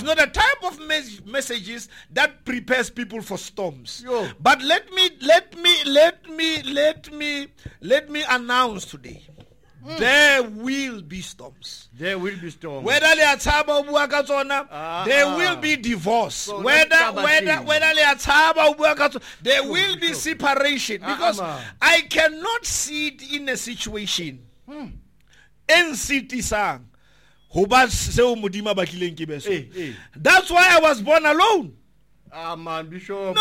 It's not a type of messages that prepares people for storms. Yo. But let me announce today. There will be storms. There will be storms. Whether le a tshaba o bua ka tsona, there will be divorce. So Whether le a tshaba o bua ka tsona, there will be separation. Because I cannot sit in a situation in sitisang ho ba seo modimo a batlileng ke be so. That's why I was born alone. Man, Bishop. No.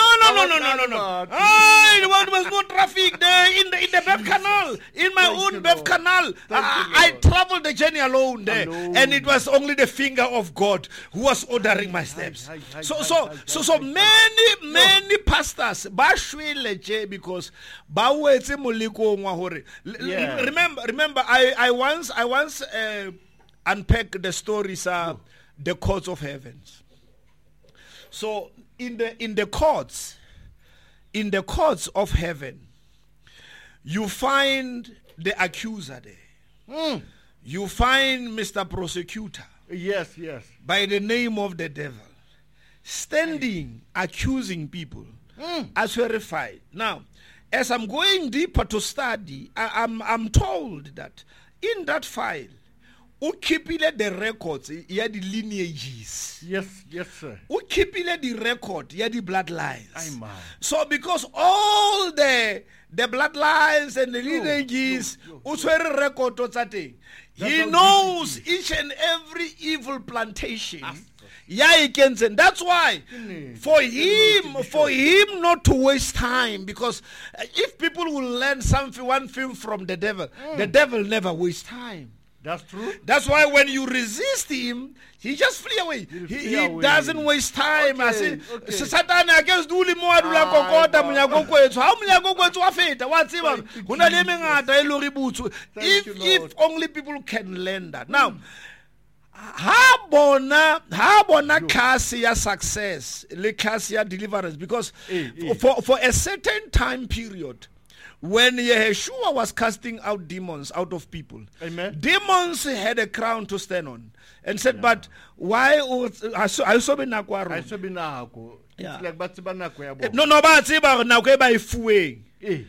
There was no traffic there in the Bev Canal. In my own Bev Canal. I traveled the journey alone there. And it was only the finger of God who was ordering my steps. So many pastors ba shweletse because ba wetse molikong wa hore. Remember I once unpacked the stories of the courts of heavens. So in the courts of heaven, you find the accuser there. You find Mr. Prosecutor. Yes. By the name of the devil, standing accusing people as verified. Now, as I'm going deeper to study, I'm told that in that file, o keepile the records ya the lineages. Yes, sir. O keepile the record ya the bloodlines. So because all the bloodlines and the lineages o tshwere record tsa teng. He knows each and every evil plantation. That's why for him not to waste time, because if people will learn one thing from the devil never wastes time. That's true. That's why when you resist him, he just flee away. He doesn't waste time. I say, Satan against duli mo adula kokota munyako kwethu. How munyako kwethu wa feta? Wa tsiba. Hona le mengata e lori butsu. If only people can learn that. Now, ha bona kasi ya success, le kasi ya deliverance, because for a certain time period, when Yeshua was casting out demons out of people, Amen. Demons had a crown to stand on and said, but why? I saw be nakwa. It's like batsiba nako ya bo. No, ba tsiba nako e ba ifueng.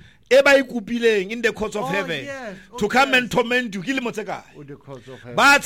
In the courts of heaven to come and torment you. The courts of heaven. But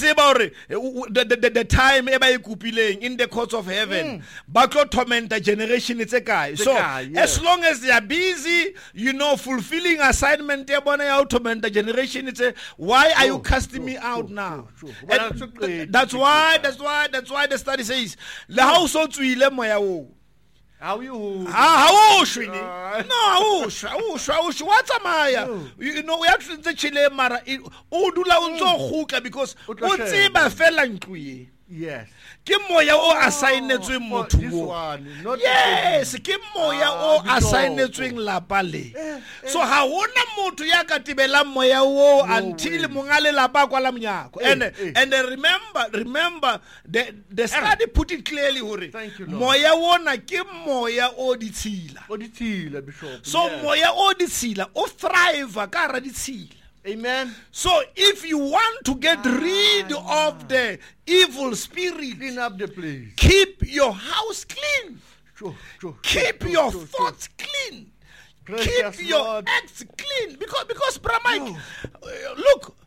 the time in the courts of heaven, but torment the generation it's a guy. So as long as they are busy, fulfilling assignment, torment the generation. It's a why are you casting me out now? That's why the study says the household to How you? How shwini? No, what's a maya? We actually the chile mara. Udula unzo huka because utsiba fela nkui. Yes. Ke moya o assignetswe motho mo. Yes, ke moya o assignetswe lapa le. So ha hona motho ya ka tibela moya o until mongale lapa kwa la mnyako. And remember the study put it clearly hore. Moya wona ke moya o ditshila. O ditshila, Bishop. So moya o ditshila o thrive ka ra ditshila. Amen. So if you want to get rid of the evil spirit, clean up the place. Keep your house clean. Keep your thoughts clean. Precious Keep your Lord. acts clean. Because Bramike, look,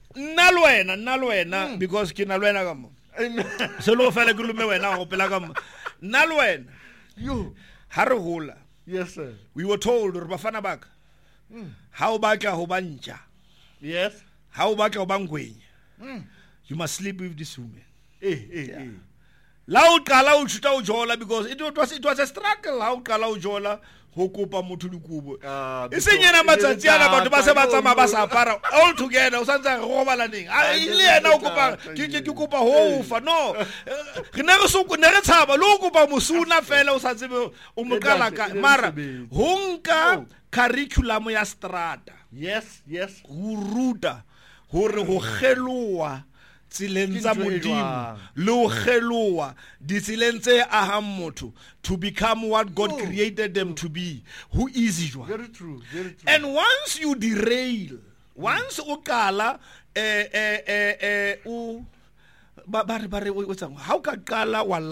nalwena, because kinalwena kamo. Amen. Solo fele kulume wena opela kamo. Nalwena. You. Harohula. Yes, sir. We were told bafana baka. How baka ho banja. Yes. How batla ba ngwenya. You must sleep with this woman. La o qala o tshuta o jola because it was a struggle. La o qala o jola ho kopa motho dikubo. E senyena matsatsi ana batho ba se ba tsama ba sa apara all together o santsa go balaneng. Ile yena o kopa ke kopa ho fa no. Re ne re so ne re tshaba lo kopa mosuna fela o sa tsebe o mokala ka mara ho nka curriculum ya strata. Yes. Ruta hore go geloa tsileng tsa modimo le go geloa ditsileng tse ahang motho to become what God created them to be. Who is jwa? Very true. And once you derail, once o kala o ba re how ka kala wa